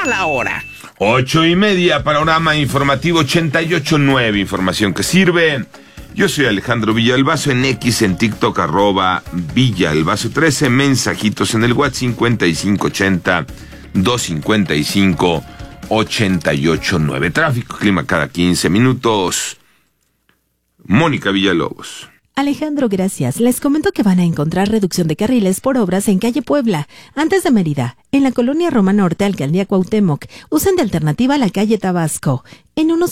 a la hora. 8:30, panorama informativo 88.9, información que sirve. Yo soy Alejandro Villalbazo, en X, en TikTok, @Villalbazo13, mensajitos en el WhatsApp 5580-255-889. Tráfico, clima cada 15 minutos. Mónica Villalobos. Alejandro, gracias. Les comento que van a encontrar reducción de carriles por obras en calle Puebla, antes de Mérida, en la colonia Roma Norte, alcaldía Cuauhtémoc. Usen de alternativa la calle Tabasco. En unos